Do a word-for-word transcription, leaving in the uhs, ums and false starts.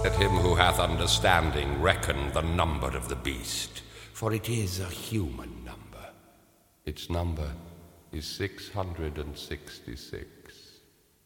Let him who hath understanding reckon the number of the beast, for it is a human number. Its number is six hundred and sixty-six.